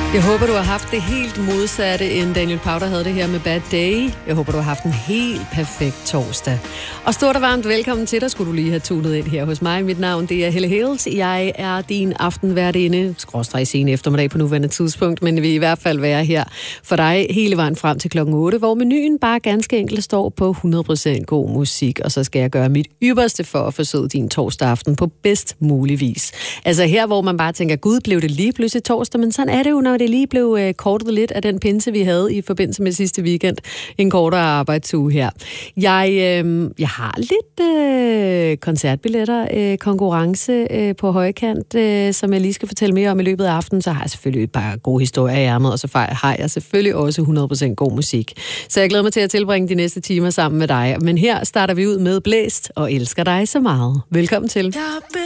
Jeg håber, du har haft det helt modsatte, end Daniel Powter havde det her med Bad Day. Jeg håber, du har haft en helt perfekt torsdag. Og stort og varmt velkommen til dig, skulle du lige have tunet ind her hos mig. Mit navn, det er Helle Hales. Jeg er din aftenværtinde, skråstreg sen eftermiddag på nuværende tidspunkt, men vi i hvert fald være her for dig hele vejen frem til klokken 8, hvor menuen bare ganske enkelt står på 100% god musik, og så skal jeg gøre mit ypperste for at forsøge din torsdag aften på bedst mulig vis. Altså her, hvor man bare tænker, gud, blev det lige pludselig torsdag, men sådan er det jo, når det lige blev kortet lidt af den pinse, vi havde i forbindelse med sidste weekend. En kortere arbejdsuge her. Jeg har lidt koncertbilletter, konkurrence på højkant, som jeg lige skal fortælle mere om i løbet af aftenen. Så har jeg selvfølgelig et par gode historier i ærmet, og så har jeg selvfølgelig også 100% god musik. Så jeg glæder mig til at tilbringe de næste timer sammen med dig. Men her starter vi ud med Blæst og elsker dig så meget. Velkommen til.